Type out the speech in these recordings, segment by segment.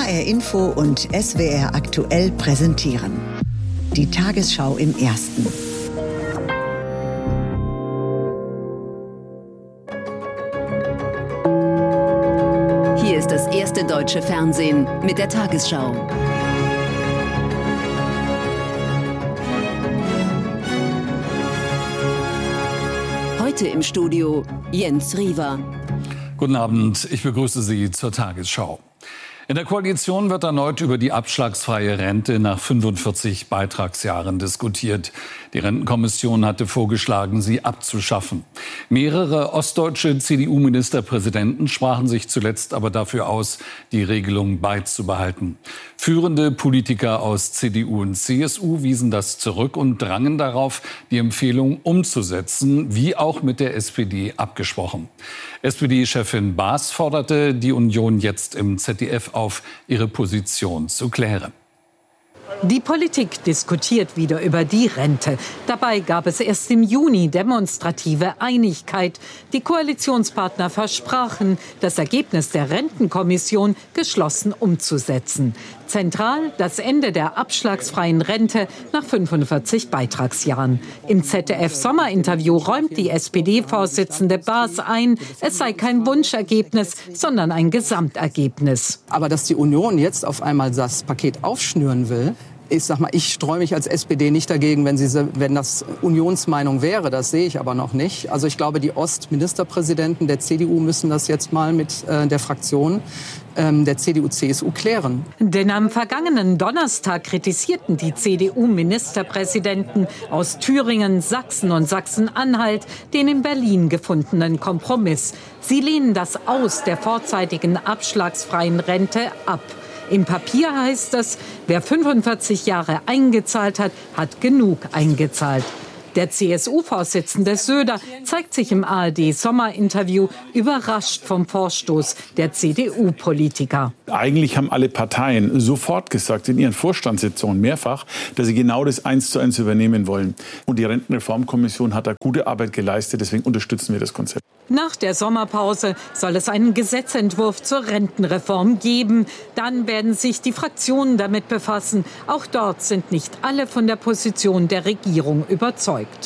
HR Info und SWR Aktuell präsentieren. Die Tagesschau im Ersten. Hier ist das erste deutsche Fernsehen mit der Tagesschau. Heute im Studio Jens Riewer. Guten Abend, ich begrüße Sie zur Tagesschau. In der Koalition wird erneut über die abschlagsfreie Rente nach 45 Beitragsjahren diskutiert. Die Rentenkommission hatte vorgeschlagen, sie abzuschaffen. Mehrere ostdeutsche CDU-Ministerpräsidenten sprachen sich zuletzt aber dafür aus, die Regelung beizubehalten. Führende Politiker aus CDU und CSU wiesen das zurück und drangen darauf, die Empfehlung umzusetzen, wie auch mit der SPD abgesprochen. SPD-Chefin Baas forderte die Union jetzt im ZDF auf, ihre Position zu klären. Die Politik diskutiert wieder über die Rente. Dabei gab es erst im Juni demonstrative Einigkeit. Die Koalitionspartner versprachen, das Ergebnis der Rentenkommission geschlossen umzusetzen. Zentral das Ende der abschlagsfreien Rente nach 45 Beitragsjahren. Im ZDF-Sommerinterview räumt die SPD-Vorsitzende Baas ein, es sei kein Wunschergebnis, sondern ein Gesamtergebnis. Aber dass die Union jetzt auf einmal das Paket aufschnüren will, ich streue mich als SPD nicht dagegen, wenn das Unionsmeinung wäre. Das sehe ich aber noch nicht. Also ich glaube, die Ostministerpräsidenten der CDU müssen das jetzt mal mit der Fraktion der CDU-CSU klären. Denn am vergangenen Donnerstag kritisierten die CDU-Ministerpräsidenten aus Thüringen, Sachsen und Sachsen-Anhalt den in Berlin gefundenen Kompromiss. Sie lehnen das Aus der vorzeitigen abschlagsfreien Rente ab. Im Papier heißt es, wer 45 Jahre eingezahlt hat, hat genug eingezahlt. Der CSU-Vorsitzende Söder zeigt sich im ARD-Sommerinterview überrascht vom Vorstoß der CDU-Politiker. Eigentlich haben alle Parteien sofort gesagt, in ihren Vorstandssitzungen mehrfach, dass sie genau das 1:1 übernehmen wollen. Und die Rentenreformkommission hat da gute Arbeit geleistet, deswegen unterstützen wir das Konzept. Nach der Sommerpause soll es einen Gesetzentwurf zur Rentenreform geben. Dann werden sich die Fraktionen damit befassen. Auch dort sind nicht alle von der Position der Regierung überzeugt.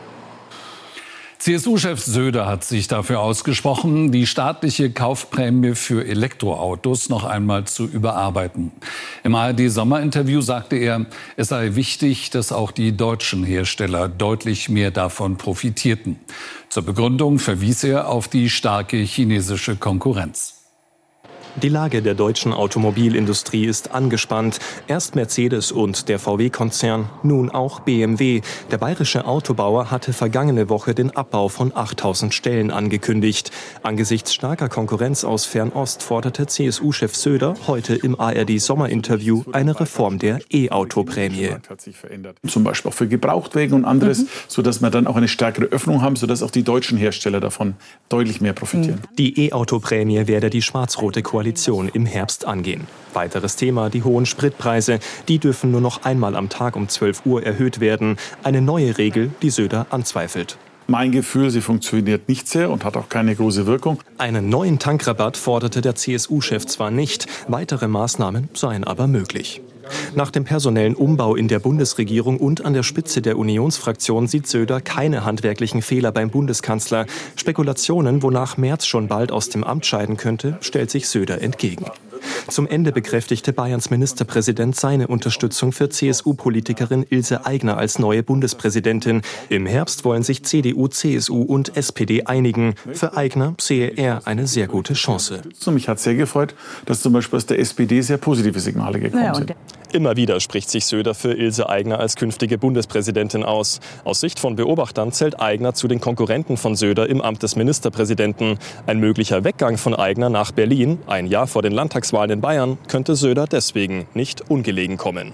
CSU-Chef Söder hat sich dafür ausgesprochen, die staatliche Kaufprämie für Elektroautos noch einmal zu überarbeiten. Im ARD-Sommerinterview sagte er, es sei wichtig, dass auch die deutschen Hersteller deutlich mehr davon profitierten. Zur Begründung verwies er auf die starke chinesische Konkurrenz. Die Lage der deutschen Automobilindustrie ist angespannt. Erst Mercedes und der VW-Konzern, nun auch BMW. Der bayerische Autobauer hatte vergangene Woche den Abbau von 8.000 Stellen angekündigt. Angesichts starker Konkurrenz aus Fernost forderte CSU-Chef Söder heute im ARD-Sommerinterview eine Reform der E-Auto-Prämie. Zum Beispiel auch für Gebrauchtwagen und anderes, sodass wir dann auch eine stärkere Öffnung haben, sodass auch die deutschen Hersteller davon deutlich mehr profitieren. Die E-Auto-Prämie werde die schwarz-rote Koalition im Herbst angehen. Weiteres Thema, die hohen Spritpreise. Die dürfen nur noch einmal am Tag um 12 Uhr erhöht werden. Eine neue Regel, die Söder anzweifelt. Mein Gefühl, sie funktioniert nicht sehr und hat auch keine große Wirkung. Einen neuen Tankrabatt forderte der CSU-Chef zwar nicht, weitere Maßnahmen seien aber möglich. Nach dem personellen Umbau in der Bundesregierung und an der Spitze der Unionsfraktion sieht Söder keine handwerklichen Fehler beim Bundeskanzler. Spekulationen, wonach Merz schon bald aus dem Amt scheiden könnte, stellt sich Söder entgegen. Zum Ende bekräftigte Bayerns Ministerpräsident seine Unterstützung für CSU-Politikerin Ilse Aigner als neue Bundespräsidentin. Im Herbst wollen sich CDU, CSU und SPD einigen. Für Aigner sehe er eine sehr gute Chance. Mich hat sehr gefreut, dass zum Beispiel aus der SPD sehr positive Signale gekommen sind. Immer wieder spricht sich Söder für Ilse Aigner als künftige Bundespräsidentin aus. Aus Sicht von Beobachtern zählt Aigner zu den Konkurrenten von Söder im Amt des Ministerpräsidenten. Ein möglicher Weggang von Aigner nach Berlin, ein Jahr vor den Landtagswahlen in Bayern, könnte Söder deswegen nicht ungelegen kommen.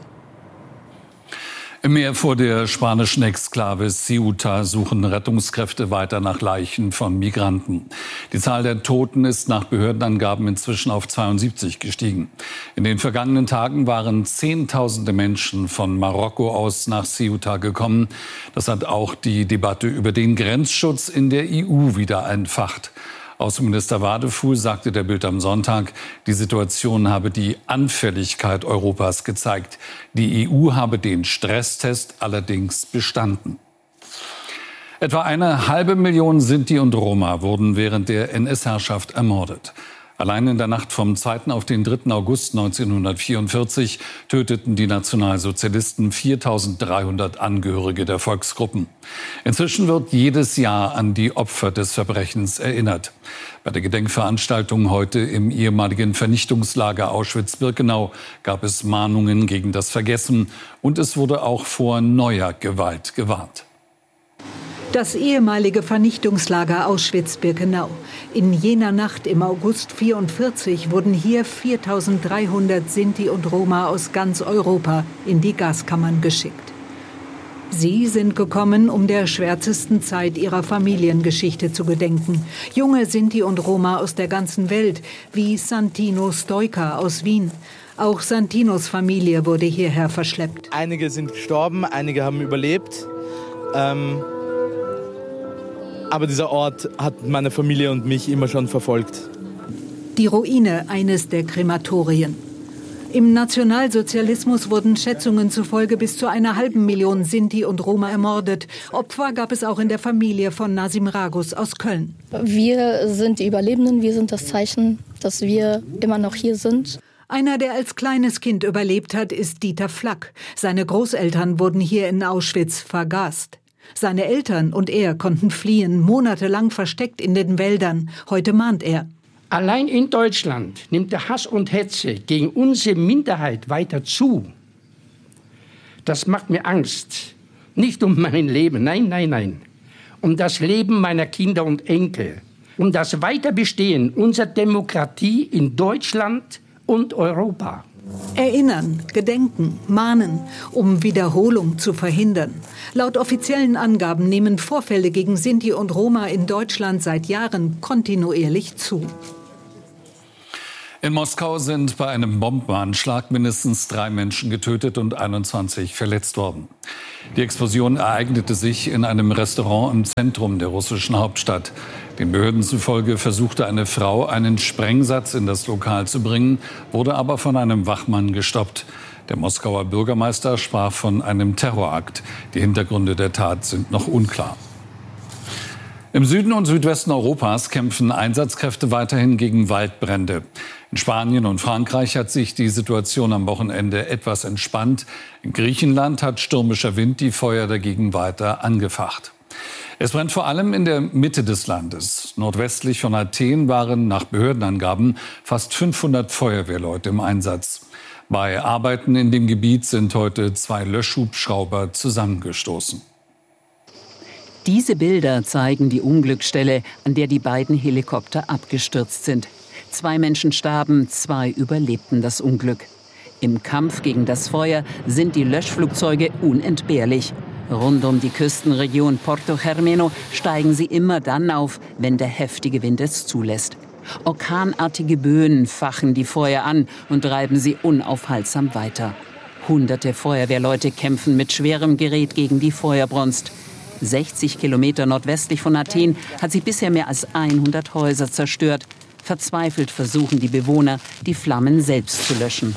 Im Meer vor der spanischen Exklave Ceuta suchen Rettungskräfte weiter nach Leichen von Migranten. Die Zahl der Toten ist nach Behördenangaben inzwischen auf 72 gestiegen. In den vergangenen Tagen waren Zehntausende Menschen von Marokko aus nach Ceuta gekommen. Das hat auch die Debatte über den Grenzschutz in der EU wieder entfacht. Außenminister Wadefuhl sagte der Bild am Sonntag, die Situation habe die Anfälligkeit Europas gezeigt. Die EU habe den Stresstest allerdings bestanden. Etwa 500.000 Sinti und Roma wurden während der NS-Herrschaft ermordet. Allein in der Nacht vom 2. auf den 3. August 1944 töteten die Nationalsozialisten 4.300 Angehörige der Volksgruppen. Inzwischen wird jedes Jahr an die Opfer des Verbrechens erinnert. Bei der Gedenkveranstaltung heute im ehemaligen Vernichtungslager Auschwitz-Birkenau gab es Mahnungen gegen das Vergessen und es wurde auch vor neuer Gewalt gewarnt. Das ehemalige Vernichtungslager Auschwitz-Birkenau. In jener Nacht im August 1944 wurden hier 4.300 Sinti und Roma aus ganz Europa in die Gaskammern geschickt. Sie sind gekommen, um der schwärzesten Zeit ihrer Familiengeschichte zu gedenken. Junge Sinti und Roma aus der ganzen Welt, wie Santino Stoica aus Wien. Auch Santinos Familie wurde hierher verschleppt. Einige sind gestorben, einige haben überlebt. Aber dieser Ort hat meine Familie und mich immer schon verfolgt. Die Ruine eines der Krematorien. Im Nationalsozialismus wurden Schätzungen zufolge bis zu 500.000 Sinti und Roma ermordet. Opfer gab es auch in der Familie von Nasim Ragus aus Köln. Wir sind die Überlebenden, wir sind das Zeichen, dass wir immer noch hier sind. Einer, der als kleines Kind überlebt hat, ist Dieter Flack. Seine Großeltern wurden hier in Auschwitz vergast. Seine Eltern und er konnten fliehen, monatelang versteckt in den Wäldern. Heute mahnt er. Allein in Deutschland nimmt der Hass und Hetze gegen unsere Minderheit weiter zu. Das macht mir Angst. Nicht um mein Leben, nein. Um das Leben meiner Kinder und Enkel. Um das Weiterbestehen unserer Demokratie in Deutschland und Europa. Erinnern, gedenken, mahnen, um Wiederholung zu verhindern. Laut offiziellen Angaben nehmen Vorfälle gegen Sinti und Roma in Deutschland seit Jahren kontinuierlich zu. In Moskau sind bei einem Bombenanschlag mindestens 3 Menschen getötet und 21 verletzt worden. Die Explosion ereignete sich in einem Restaurant im Zentrum der russischen Hauptstadt. Den Behörden zufolge versuchte eine Frau, einen Sprengsatz in das Lokal zu bringen, wurde aber von einem Wachmann gestoppt. Der Moskauer Bürgermeister sprach von einem Terrorakt. Die Hintergründe der Tat sind noch unklar. Im Süden und Südwesten Europas kämpfen Einsatzkräfte weiterhin gegen Waldbrände. In Spanien und Frankreich hat sich die Situation am Wochenende etwas entspannt. In Griechenland hat stürmischer Wind die Feuer dagegen weiter angefacht. Es brennt vor allem in der Mitte des Landes. Nordwestlich von Athen waren nach Behördenangaben fast 500 Feuerwehrleute im Einsatz. Bei Arbeiten in dem Gebiet sind heute 2 Löschhubschrauber zusammengestoßen. Diese Bilder zeigen die Unglücksstelle, an der die beiden Helikopter abgestürzt sind. 2 Menschen starben, 2 überlebten das Unglück. Im Kampf gegen das Feuer sind die Löschflugzeuge unentbehrlich. Rund um die Küstenregion Porto Germano steigen sie immer dann auf, wenn der heftige Wind es zulässt. Orkanartige Böen fachen die Feuer an und treiben sie unaufhaltsam weiter. Hunderte Feuerwehrleute kämpfen mit schwerem Gerät gegen die Feuerbronst. 60 Kilometer nordwestlich von Athen hat sie bisher mehr als 100 Häuser zerstört. Verzweifelt versuchen die Bewohner, die Flammen selbst zu löschen.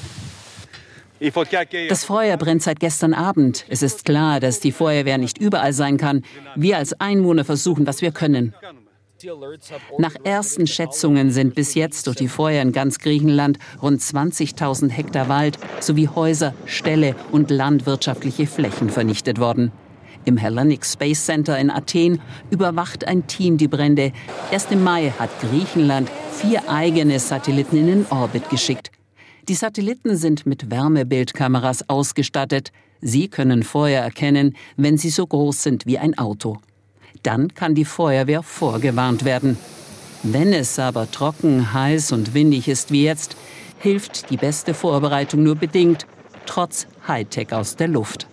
Das Feuer brennt seit gestern Abend. Es ist klar, dass die Feuerwehr nicht überall sein kann. Wir als Einwohner versuchen, was wir können. Nach ersten Schätzungen sind bis jetzt durch die Feuer in ganz Griechenland rund 20.000 Hektar Wald sowie Häuser, Ställe und landwirtschaftliche Flächen vernichtet worden. Im Hellenic Space Center in Athen überwacht ein Team die Brände. Erst im Mai hat Griechenland 4 eigene Satelliten in den Orbit geschickt. Die Satelliten sind mit Wärmebildkameras ausgestattet. Sie können Feuer erkennen, wenn sie so groß sind wie ein Auto. Dann kann die Feuerwehr vorgewarnt werden. Wenn es aber trocken, heiß und windig ist wie jetzt, hilft die beste Vorbereitung nur bedingt, trotz Hightech aus der Luft.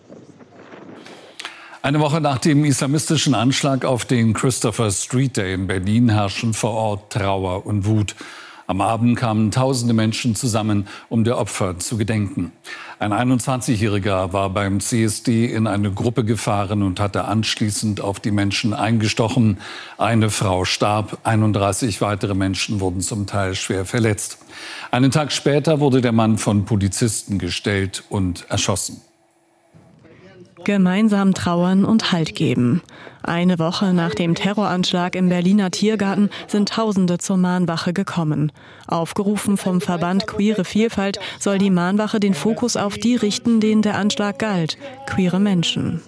Eine Woche nach dem islamistischen Anschlag auf den Christopher Street Day in Berlin herrschen vor Ort Trauer und Wut. Am Abend kamen tausende Menschen zusammen, um der Opfer zu gedenken. Ein 21-Jähriger war beim CSD in eine Gruppe gefahren und hatte anschließend auf die Menschen eingestochen. Eine Frau starb, 31 weitere Menschen wurden zum Teil schwer verletzt. Einen Tag später wurde der Mann von Polizisten gestellt und erschossen. Gemeinsam trauern und Halt geben. Eine Woche nach dem Terroranschlag im Berliner Tiergarten sind Tausende zur Mahnwache gekommen. Aufgerufen vom Verband Queere Vielfalt soll die Mahnwache den Fokus auf die richten, denen der Anschlag galt: queere Menschen.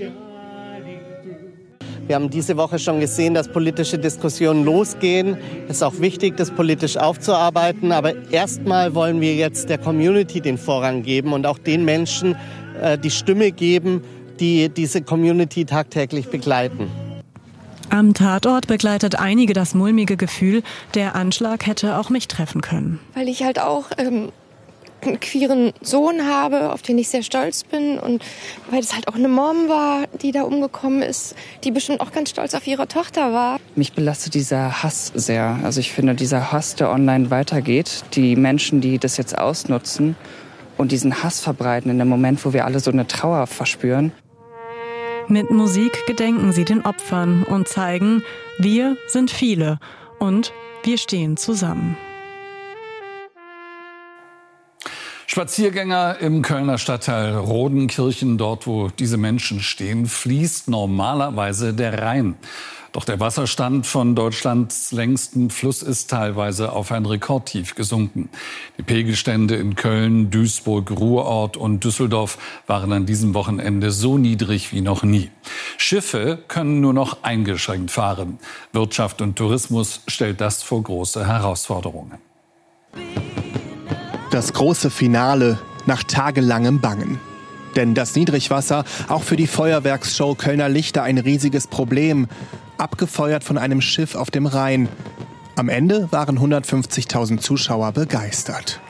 Wir haben diese Woche schon gesehen, dass politische Diskussionen losgehen. Es ist auch wichtig, das politisch aufzuarbeiten. Aber erstmal wollen wir jetzt der Community den Vorrang geben und auch den Menschen die Stimme geben, die diese Community tagtäglich begleiten. Am Tatort begleitet einige das mulmige Gefühl, der Anschlag hätte auch mich treffen können. Weil ich halt auch einen queeren Sohn habe, auf den ich sehr stolz bin, und weil es halt auch eine Mom war, die da umgekommen ist, die bestimmt auch ganz stolz auf ihre Tochter war. Mich belastet dieser Hass sehr. Also ich finde, dieser Hass, der online weitergeht, die Menschen, die das jetzt ausnutzen und diesen Hass verbreiten in dem Moment, wo wir alle so eine Trauer verspüren. Mit Musik gedenken sie den Opfern und zeigen, wir sind viele und wir stehen zusammen. Spaziergänger im Kölner Stadtteil Rodenkirchen, dort wo diese Menschen stehen, fließt normalerweise der Rhein. Doch der Wasserstand von Deutschlands längstem Fluss ist teilweise auf ein Rekordtief gesunken. Die Pegelstände in Köln, Duisburg, Ruhrort und Düsseldorf waren an diesem Wochenende so niedrig wie noch nie. Schiffe können nur noch eingeschränkt fahren. Wirtschaft und Tourismus stellt das vor große Herausforderungen. Das große Finale nach tagelangem Bangen. Denn das Niedrigwasser, auch für die Feuerwerksshow Kölner Lichter ein riesiges Problem. Abgefeuert von einem Schiff auf dem Rhein. Am Ende waren 150.000 Zuschauer begeistert.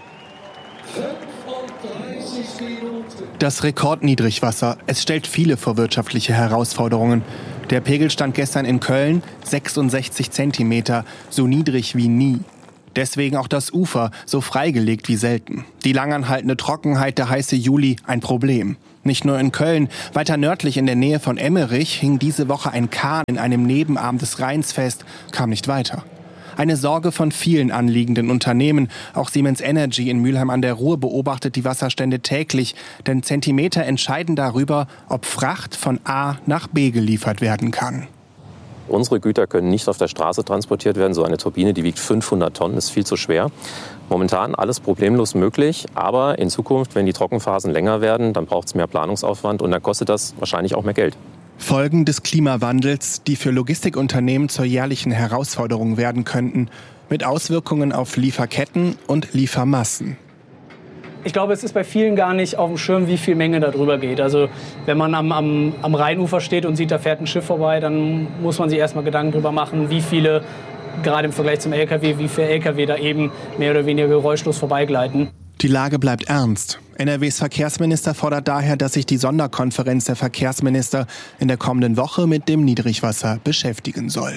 Das Rekordniedrigwasser, es stellt viele vor wirtschaftliche Herausforderungen. Der Pegel stand gestern in Köln 66 Zentimeter, so niedrig wie nie. Deswegen auch das Ufer so freigelegt wie selten. Die langanhaltende Trockenheit, der heiße Juli, ein Problem. Nicht nur in Köln, weiter nördlich in der Nähe von Emmerich hing diese Woche ein Kahn in einem Nebenarm des Rheins fest, kam nicht weiter. Eine Sorge von vielen anliegenden Unternehmen. Auch Siemens Energy in Mülheim an der Ruhr beobachtet die Wasserstände täglich. Denn Zentimeter entscheiden darüber, ob Fracht von A nach B geliefert werden kann. Unsere Güter können nicht auf der Straße transportiert werden. So eine Turbine, die wiegt 500 Tonnen, ist viel zu schwer. Momentan alles problemlos möglich, aber in Zukunft, wenn die Trockenphasen länger werden, dann braucht es mehr Planungsaufwand und dann kostet das wahrscheinlich auch mehr Geld. Folgen des Klimawandels, die für Logistikunternehmen zur jährlichen Herausforderung werden könnten, mit Auswirkungen auf Lieferketten und Liefermassen. Ich glaube, es ist bei vielen gar nicht auf dem Schirm, wie viel Menge da drüber geht. Also wenn man am Rheinufer steht und sieht, da fährt ein Schiff vorbei, dann muss man sich erstmal Gedanken drüber machen, wie viele, gerade im Vergleich zum LKW, wie viele LKW da eben mehr oder weniger geräuschlos vorbeigleiten. Die Lage bleibt ernst. NRWs Verkehrsminister fordert daher, dass sich die Sonderkonferenz der Verkehrsminister in der kommenden Woche mit dem Niedrigwasser beschäftigen soll.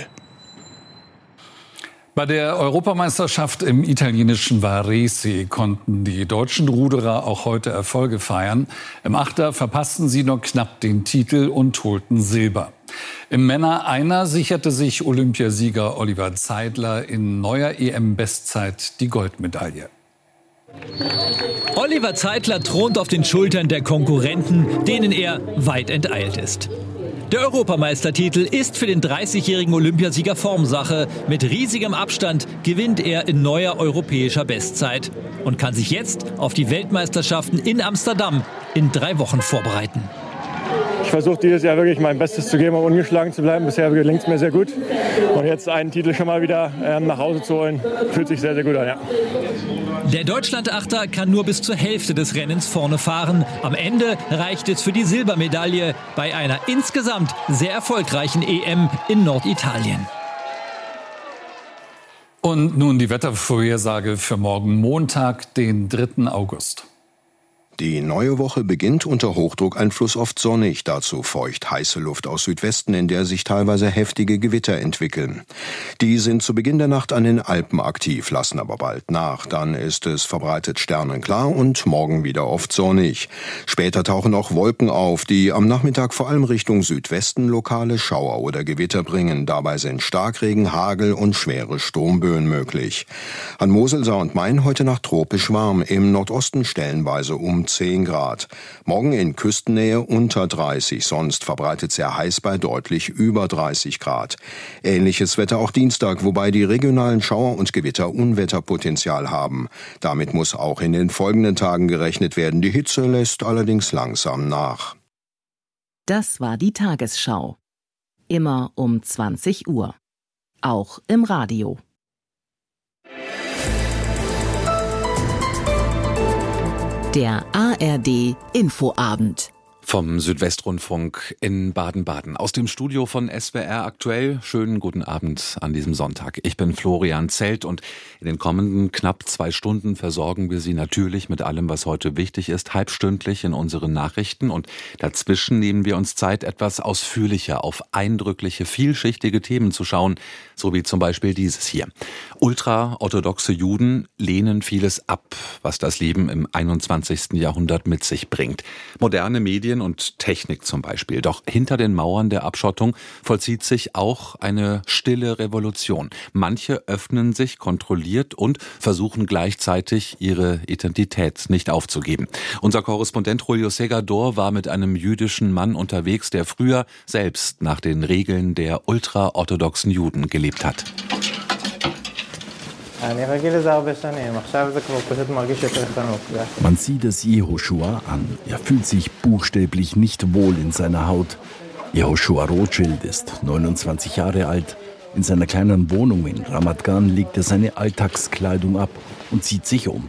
Bei der Europameisterschaft im italienischen Varese konnten die deutschen Ruderer auch heute Erfolge feiern. Im Achter verpassten sie nur knapp den Titel und holten Silber. Im Männer-Einer sicherte sich Olympiasieger Oliver Zeidler in neuer EM-Bestzeit die Goldmedaille. Oliver Zeidler thront auf den Schultern der Konkurrenten, denen er weit enteilt ist. Der Europameistertitel ist für den 30-jährigen Olympiasieger Formsache. Mit riesigem Abstand gewinnt er in neuer europäischer Bestzeit und kann sich jetzt auf die Weltmeisterschaften in Amsterdam in 3 Wochen vorbereiten. Ich versuche dieses Jahr wirklich mein Bestes zu geben, um ungeschlagen zu bleiben. Bisher gelingt es mir sehr gut. Und jetzt einen Titel schon mal wieder nach Hause zu holen, fühlt sich sehr, sehr gut an, ja. Der Deutschland-Achter kann nur bis zur Hälfte des Rennens vorne fahren. Am Ende reicht es für die Silbermedaille bei einer insgesamt sehr erfolgreichen EM in Norditalien. Und nun die Wettervorhersage für morgen Montag, den 3. August. Die neue Woche beginnt unter Hochdruckeinfluss oft sonnig, dazu feucht heiße Luft aus Südwesten, in der sich teilweise heftige Gewitter entwickeln. Die sind zu Beginn der Nacht an den Alpen aktiv, lassen aber bald nach. Dann ist es verbreitet sternenklar und morgen wieder oft sonnig. Später tauchen auch Wolken auf, die am Nachmittag vor allem Richtung Südwesten lokale Schauer oder Gewitter bringen. Dabei sind Starkregen, Hagel und schwere Sturmböen möglich. An Mosel, Saar und Main heute Nacht tropisch warm, im Nordosten stellenweise um 10 Grad. Morgen in Küstennähe unter 30, sonst verbreitet sehr heiß bei deutlich über 30 Grad. Ähnliches Wetter auch Dienstag, wobei die regionalen Schauer und Gewitter Unwetterpotenzial haben. Damit muss auch in den folgenden Tagen gerechnet werden. Die Hitze lässt allerdings langsam nach. Das war die Tagesschau. Immer um 20 Uhr. Auch im Radio. Der ARD Infoabend. Vom Südwestrundfunk in Baden-Baden. Aus dem Studio von SWR aktuell. Schönen guten Abend an diesem Sonntag. Ich bin Florian Zelt und in den kommenden knapp 2 Stunden versorgen wir Sie natürlich mit allem, was heute wichtig ist, halbstündlich in unseren Nachrichten. Und dazwischen nehmen wir uns Zeit, etwas ausführlicher auf eindrückliche, vielschichtige Themen zu schauen, so wie zum Beispiel dieses hier. Ultraorthodoxe Juden lehnen vieles ab, was das Leben im 21. Jahrhundert mit sich bringt. Moderne Medien und Technik zum Beispiel. Doch hinter den Mauern der Abschottung vollzieht sich auch eine stille Revolution. Manche öffnen sich kontrolliert und versuchen gleichzeitig, ihre Identität nicht aufzugeben. Unser Korrespondent Julio Segador war mit einem jüdischen Mann unterwegs, der früher selbst nach den Regeln der ultraorthodoxen Juden gelebt hat. Man sieht es Jehoshua an. Er fühlt sich buchstäblich nicht wohl in seiner Haut. Jehoshua Rothschild ist 29 Jahre alt. In seiner kleinen Wohnung in Ramat Gan legt er seine Alltagskleidung ab und zieht sich um.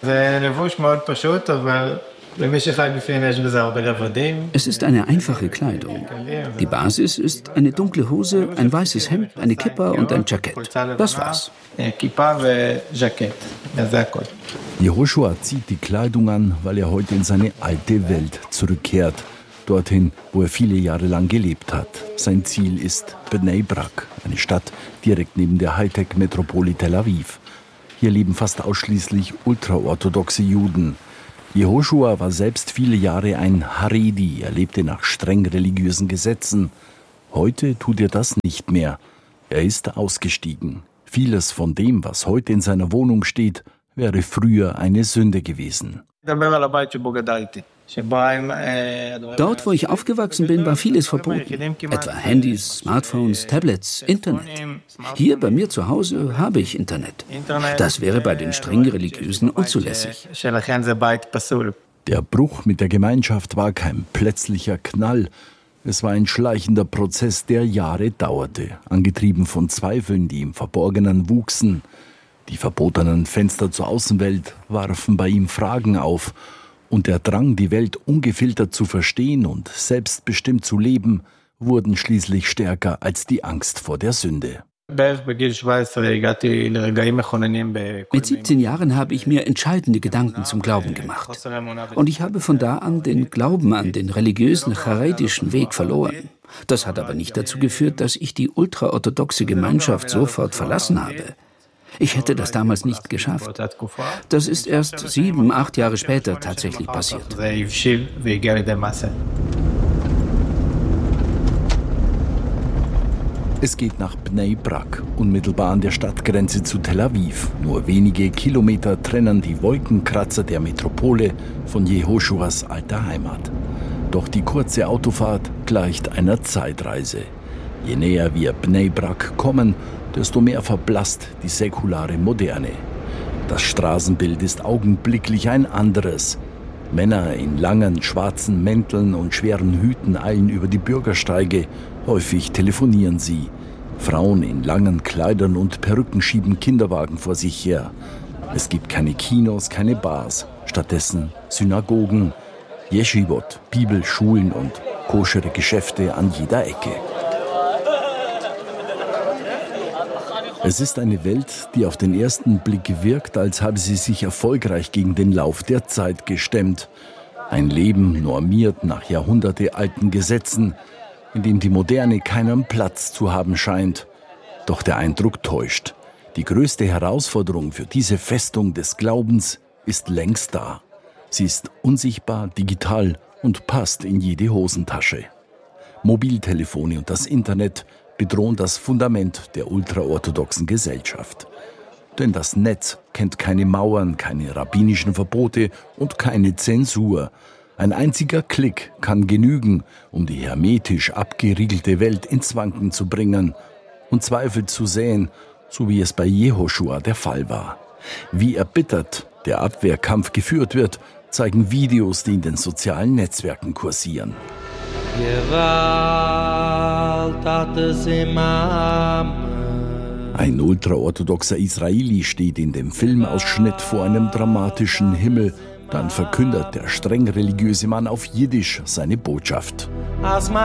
Es ist eine einfache Kleidung. Die Basis ist eine dunkle Hose, ein weißes Hemd, eine Kippa und ein Jackett. Das war's. Jehoshua zieht die Kleidung an, weil er heute in seine alte Welt zurückkehrt. Dorthin, wo er viele Jahre lang gelebt hat. Sein Ziel ist Bnei Brak, eine Stadt direkt neben der Hightech-Metropole Tel Aviv. Hier leben fast ausschließlich ultraorthodoxe Juden. Jehoshua war selbst viele Jahre ein Haredi, er lebte nach streng religiösen Gesetzen. Heute tut er das nicht mehr. Er ist ausgestiegen. Vieles von dem, was heute in seiner Wohnung steht, wäre früher eine Sünde gewesen. Dort, wo ich aufgewachsen bin, war vieles verboten. Etwa Handys, Smartphones, Tablets, Internet. Hier bei mir zu Hause habe ich Internet. Das wäre bei den streng Religiösen unzulässig. Der Bruch mit der Gemeinschaft war kein plötzlicher Knall. Es war ein schleichender Prozess, der Jahre dauerte, angetrieben von Zweifeln, die im Verborgenen wuchsen. Die verbotenen Fenster zur Außenwelt warfen bei ihm Fragen auf. Und der Drang, die Welt ungefiltert zu verstehen und selbstbestimmt zu leben, wurden schließlich stärker als die Angst vor der Sünde. Mit 17 Jahren habe ich mir entscheidende Gedanken zum Glauben gemacht. Und ich habe von da an den Glauben an den religiösen charedischen Weg verloren. Das hat aber nicht dazu geführt, dass ich die ultraorthodoxe Gemeinschaft sofort verlassen habe. Ich hätte das damals nicht geschafft. Das ist erst 7, 8 Jahre später tatsächlich passiert. Es geht nach Bnei Brak, unmittelbar an der Stadtgrenze zu Tel Aviv. Nur wenige Kilometer trennen die Wolkenkratzer der Metropole von Jehoshuas alter Heimat. Doch die kurze Autofahrt gleicht einer Zeitreise. Je näher wir Bnei Brak kommen, desto mehr verblasst die säkulare Moderne. Das Straßenbild ist augenblicklich ein anderes. Männer in langen schwarzen Mänteln und schweren Hüten eilen über die Bürgersteige. Häufig telefonieren sie. Frauen in langen Kleidern und Perücken schieben Kinderwagen vor sich her. Es gibt keine Kinos, keine Bars. Stattdessen Synagogen, Yeshivot, Bibelschulen und koschere Geschäfte an jeder Ecke. Es ist eine Welt, die auf den ersten Blick wirkt, als habe sie sich erfolgreich gegen den Lauf der Zeit gestemmt. Ein Leben normiert nach jahrhundertealten Gesetzen, in dem die Moderne keinen Platz zu haben scheint. Doch der Eindruck täuscht. Die größte Herausforderung für diese Festung des Glaubens ist längst da. Sie ist unsichtbar, digital und passt in jede Hosentasche. Mobiltelefone und das Internet bedrohen das Fundament der ultraorthodoxen Gesellschaft. Denn das Netz kennt keine Mauern, keine rabbinischen Verbote und keine Zensur. Ein einziger Klick kann genügen, um die hermetisch abgeriegelte Welt ins Wanken zu bringen und Zweifel zu säen, so wie es bei Jehoschua der Fall war. Wie erbittert der Abwehrkampf geführt wird, zeigen Videos, die in den sozialen Netzwerken kursieren. Ein ultraorthodoxer Israeli steht in dem Filmausschnitt vor einem dramatischen Himmel. Dann verkündet der streng religiöse Mann auf Jiddisch seine Botschaft.